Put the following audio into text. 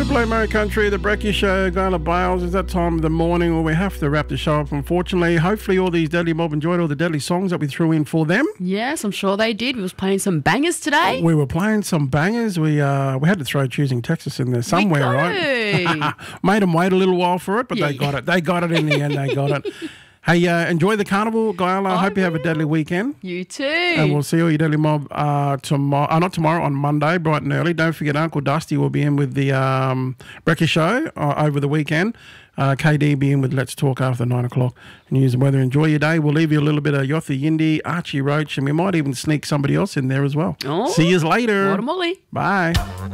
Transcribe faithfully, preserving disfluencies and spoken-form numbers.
Triple A Murray Country, the Brekkie Show, Gala Bales. It's that time of the morning where we have to wrap the show up, unfortunately. Hopefully all these Deadly Mob enjoyed all the deadly songs that we threw in for them. Yes, I'm sure they did. We was playing some bangers today. We were playing some bangers. We uh, we had to throw Choosing Texas in there somewhere, right? Made them wait a little while for it, but Yeah. they got it. They got it in the end. They got it. Hey, uh, enjoy the carnival, Gala. I I hope you have a will. deadly weekend. You too. And we'll see all your Deadly Mob uh, tomorrow. Uh, not tomorrow, on Monday, bright and early. Don't forget, Uncle Dusty will be in with the um, Brekkie Show uh, over the weekend. Uh, K D be in with Let's Talk after nine o'clock. News and weather. Enjoy your day. We'll leave you a little bit of Yotha Yindi, Archie Roach, and we might even sneak somebody else in there as well. Oh. See you later. What a molly. Bye.